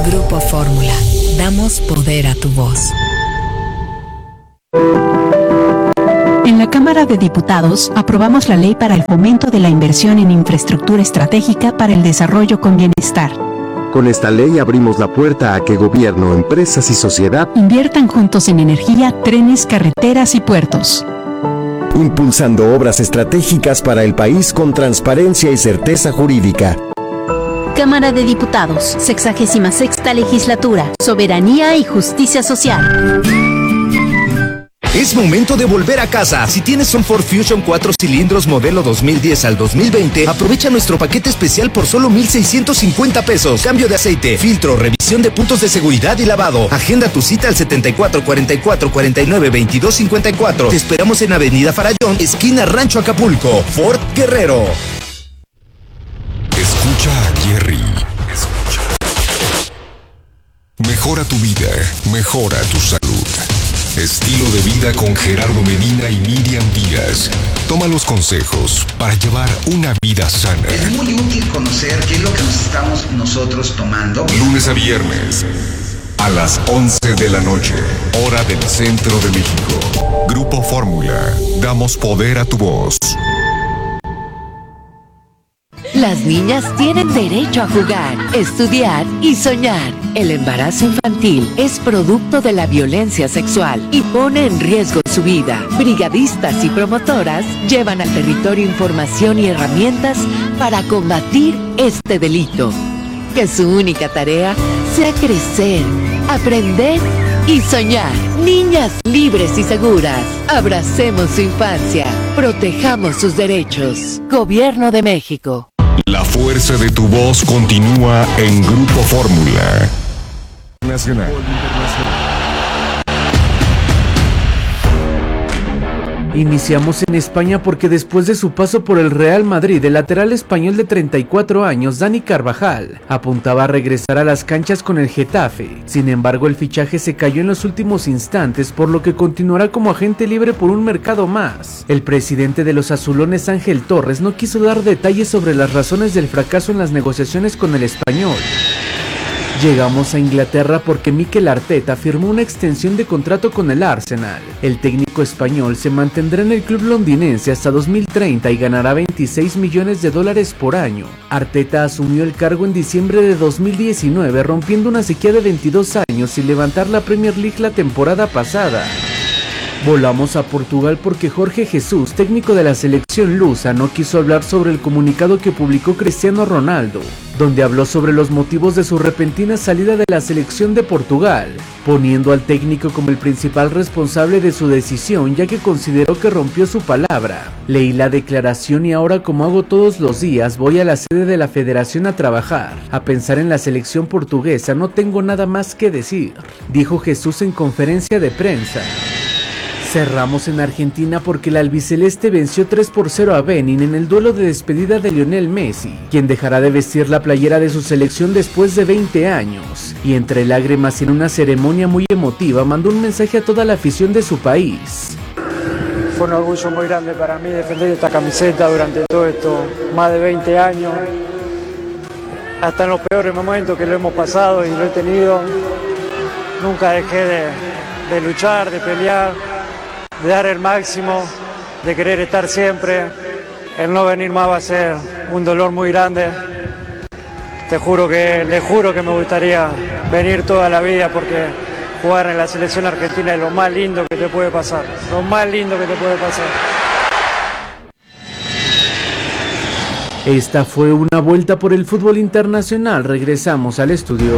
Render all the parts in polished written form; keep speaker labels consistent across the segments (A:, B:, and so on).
A: Grupo Fórmula. Damos poder a tu voz.
B: En la Cámara de Diputados aprobamos la ley para el fomento de la inversión en infraestructura estratégica para el desarrollo con bienestar.
C: Con esta ley abrimos la puerta a que gobierno, empresas y sociedad
B: inviertan juntos en energía, trenes, carreteras y puertos.
D: Impulsando obras estratégicas para el país con transparencia y certeza jurídica.
E: Cámara de Diputados, 66ª Legislatura, Soberanía y Justicia Social.
F: Es momento de volver a casa. Si tienes un Ford Fusion 4 cilindros modelo 2010 al 2020, aprovecha nuestro paquete especial por solo 1,650 pesos. Cambio de aceite, filtro, revisión de puntos de seguridad y lavado. Agenda tu cita al 74 44 49 22 54. Te esperamos en Avenida Farallón, esquina Rancho Acapulco. Ford Guerrero.
G: Escucha a Jerry. Escucha. Mejora tu vida, mejora tu salud. Estilo de vida con Gerardo Medina y Miriam Díaz. Toma los consejos para llevar una vida sana.
H: Es muy útil conocer qué es lo que nos estamos nosotros tomando.
G: Lunes a viernes, a las 11 de la noche, hora del centro de México. Grupo Fórmula. Damos poder a tu voz.
I: Las niñas tienen derecho a jugar, estudiar y soñar. El embarazo infantil es producto de la violencia sexual y pone en riesgo su vida. Brigadistas y promotoras llevan al territorio información y herramientas para combatir este delito. Que su única tarea sea crecer, aprender y soñar. Niñas libres y seguras. Abracemos su infancia. Protejamos sus derechos. Gobierno de México.
G: La fuerza de tu voz continúa en Grupo Fórmula. Nacional.
J: Iniciamos en España porque después de su paso por el Real Madrid, el lateral español de 34 años, Dani Carvajal, apuntaba a regresar a las canchas con el Getafe. Sin embargo, el fichaje se cayó en los últimos instantes, por lo que continuará como agente libre por un mercado más. El presidente de los azulones, Ángel Torres, no quiso dar detalles sobre las razones del fracaso en las negociaciones con el español. Llegamos a Inglaterra porque Mikel Arteta firmó una extensión de contrato con el Arsenal. El técnico español se mantendrá en el club londinense hasta 2030 y ganará $26 millones por año. Arteta asumió el cargo en diciembre de 2019, rompiendo una sequía de 22 años y levantar la Premier League la temporada pasada. Volamos a Portugal porque Jorge Jesús, técnico de la selección lusa, no quiso hablar sobre el comunicado que publicó Cristiano Ronaldo, donde habló sobre los motivos de su repentina salida de la selección de Portugal, poniendo al técnico como el principal responsable de su decisión, ya que consideró que rompió su palabra. Leí la declaración y ahora, como hago todos los días, voy a la sede de la federación a trabajar, a pensar en la selección portuguesa, no tengo nada más que decir, dijo Jesús en conferencia de prensa. Cerramos en Argentina porque el albiceleste venció 3-0 a Benin en el duelo de despedida de Lionel Messi, quien dejará de vestir la playera de su selección después de 20 años. Y entre lágrimas y en una ceremonia muy emotiva mandó un mensaje a toda la afición de su país.
K: Fue un orgullo muy grande para mí defender esta camiseta durante todo esto, más de 20 años. Hasta en los peores momentos que lo hemos pasado y lo he tenido, nunca dejé de luchar, de pelear, de dar el máximo, de querer estar siempre. El no venir más va a ser un dolor muy grande. Le juro que me gustaría venir toda la vida porque jugar en la selección argentina es lo más lindo que te puede pasar. Lo más lindo que te puede pasar.
J: Esta fue una vuelta por el fútbol internacional. Regresamos al estudio.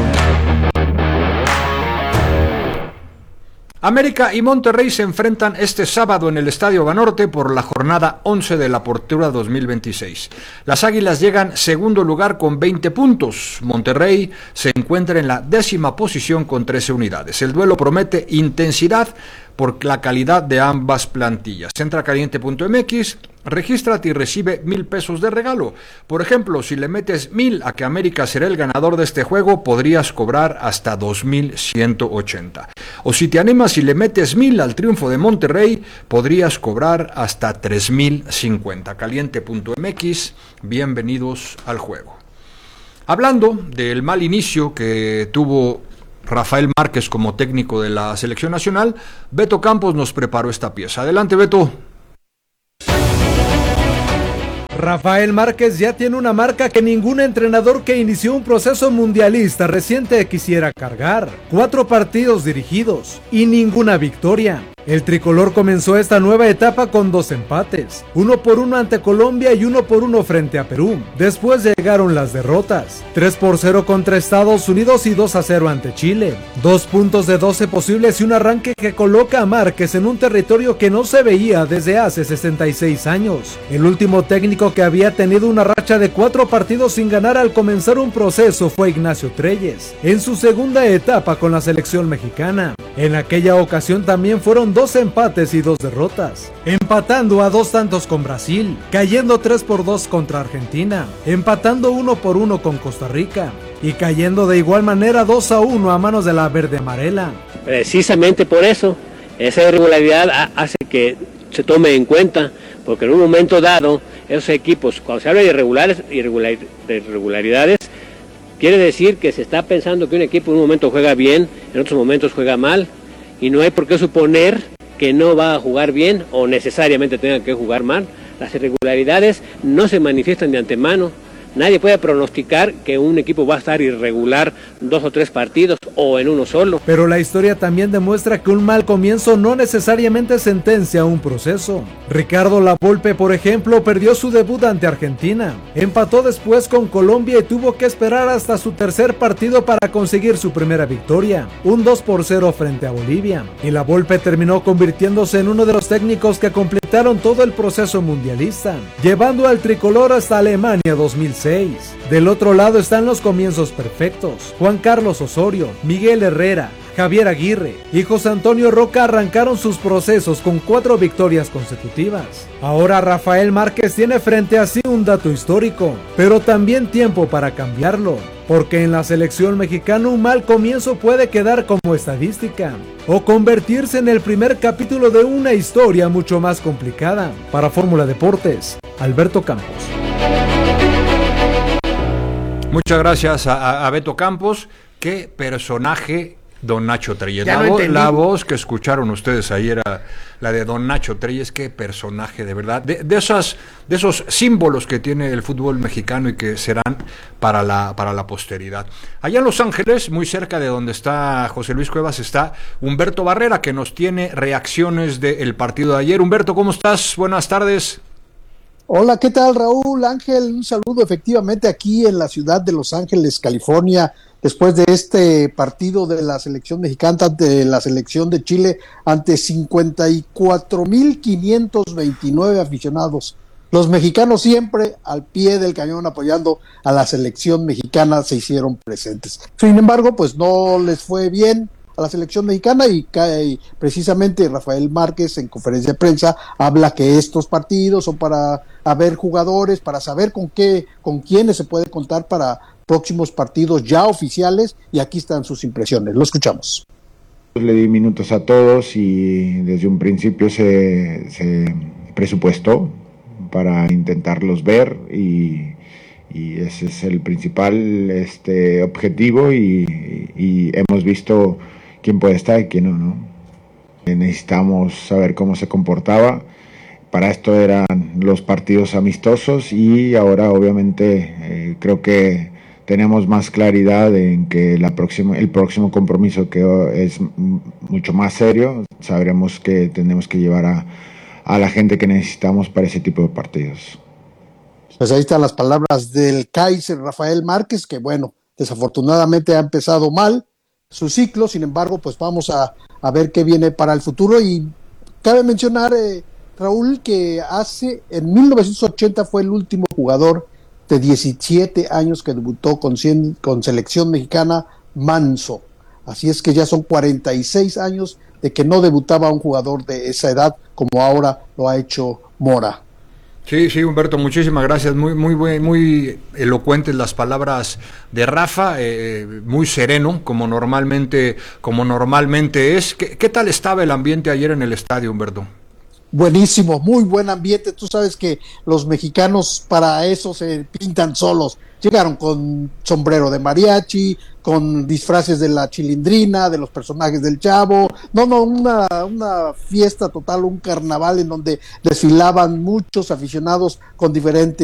L: América y Monterrey se enfrentan este sábado en el Estadio Banorte por la jornada 11 de la Apertura 2026. Las Águilas llegan segundo lugar con 20 puntos. Monterrey se encuentra en la 10ª posición con 13 unidades. El duelo promete intensidad por la calidad de ambas plantillas. Entra a caliente.mx, regístrate y recibe $1,000 de regalo. Por ejemplo, si le metes 1,000 a que América será el ganador de este juego, podrías cobrar hasta 2,180. O si te animas y le metes 1,000 al triunfo de Monterrey, podrías cobrar hasta 3,050. Caliente.mx, bienvenidos al juego. Hablando del mal inicio que tuvo Rafael Márquez como técnico de la selección nacional, Beto Campos nos preparó esta pieza. Adelante, Beto.
M: Rafael Márquez ya tiene una marca que ningún entrenador que inició un proceso mundialista reciente quisiera cargar. 4 partidos dirigidos y ninguna victoria. El tricolor comenzó esta nueva etapa con 2 empates, 1-1 ante Colombia y 1-1 frente a Perú. Después llegaron las derrotas, 3-0 contra Estados Unidos y 2-0 ante Chile. 2 puntos de 12 posibles y un arranque que coloca a Márquez en un territorio que no se veía desde hace 66 años. El último técnico que había tenido una racha de 4 partidos sin ganar al comenzar un proceso fue Ignacio Treyes, en su segunda etapa con la selección mexicana. En aquella ocasión también fueron 2 empates y 2 derrotas, empatando a 2 tantos con Brasil, cayendo 3-2 contra Argentina, empatando 1-1 con Costa Rica y cayendo de igual manera 2-1 a manos de la verde amarela.
N: Precisamente por eso, esa irregularidad hace que se tome en cuenta, porque en un momento dado, esos equipos, cuando se habla de irregularidades, quiere decir que se está pensando que un equipo en un momento juega bien, en otros momentos juega mal, y no hay por qué suponer que no va a jugar bien o necesariamente tenga que jugar mal. Las irregularidades no se manifiestan de antemano. Nadie puede pronosticar que un equipo va a estar irregular 2 o 3 partidos o en uno solo.
M: Pero la historia también demuestra que un mal comienzo no necesariamente sentencia un proceso. Ricardo Lavolpe, por ejemplo, perdió su debut ante Argentina, empató después con Colombia y tuvo que esperar hasta su tercer partido para conseguir su primera victoria, un 2-0 frente a Bolivia. Y Lavolpe terminó convirtiéndose en uno de los técnicos que completaron todo el proceso mundialista, llevando al tricolor hasta Alemania 2006. Del otro lado están los comienzos perfectos. Juan Carlos Osorio, Miguel Herrera, Javier Aguirre y José Antonio Roca arrancaron sus procesos con 4 victorias consecutivas. Ahora Rafael Márquez tiene frente a sí un dato histórico, pero también tiempo para cambiarlo, porque en la selección mexicana un mal comienzo puede quedar como estadística o convertirse en el primer capítulo de una historia mucho más complicada. Para Fórmula Deportes, Alberto Campos.
L: Muchas gracias a Beto Campos. Qué personaje, don Nacho Treyes. La voz que escucharon ustedes ahí era la de don Nacho Treyes. Qué personaje, de verdad. De esos símbolos que tiene el fútbol mexicano y que serán para la posteridad. Allá en Los Ángeles, muy cerca de donde está José Luis Cuevas, está Humberto Barrera, que nos tiene reacciones del partido de ayer. Humberto, ¿cómo estás? Buenas tardes.
O: Hola, ¿qué tal, Raúl? Ángel, un saludo efectivamente aquí en la ciudad de Los Ángeles, California, después de este partido de la selección mexicana ante la selección de Chile, ante 54,529 aficionados. Los mexicanos siempre al pie del cañón apoyando a la selección mexicana se hicieron presentes. Sin embargo, pues no les fue bien a la selección mexicana y precisamente Rafael Márquez en conferencia de prensa habla que estos partidos son para ver jugadores, para saber con quiénes se puede contar para próximos partidos ya oficiales, y aquí están sus impresiones. Lo escuchamos.
P: Le di minutos a todos y desde un principio se presupuestó para intentarlos ver y ese es el principal objetivo y hemos visto quién puede estar y quién no. Necesitamos saber cómo se comportaba. Para esto eran los partidos amistosos y ahora obviamente creo que tenemos más claridad en que el próximo compromiso que es mucho más serio. Sabremos que tenemos que llevar a la gente que necesitamos para ese tipo de partidos.
O: Pues ahí están las palabras del Kaiser Rafael Márquez, que bueno, desafortunadamente ha empezado mal su ciclo. Sin embargo, pues vamos a ver qué viene para el futuro. Y cabe mencionar, Raúl, que en 1980 fue el último jugador de 17 años que debutó con selección mexicana, Manso. Así es que ya son 46 años de que no debutaba un jugador de esa edad como ahora lo ha hecho Mora.
L: Sí, Humberto, muchísimas gracias. Muy elocuentes las palabras de Rafa, muy sereno, como normalmente es. ¿Qué tal estaba el ambiente ayer en el estadio, Humberto?
O: Buenísimo, muy buen ambiente. Tú sabes que los mexicanos para eso se pintan solos. Llegaron con sombrero de mariachi, con disfraces de la Chilindrina, de los personajes del Chavo. Una fiesta total, un carnaval en donde desfilaban muchos aficionados con diferentes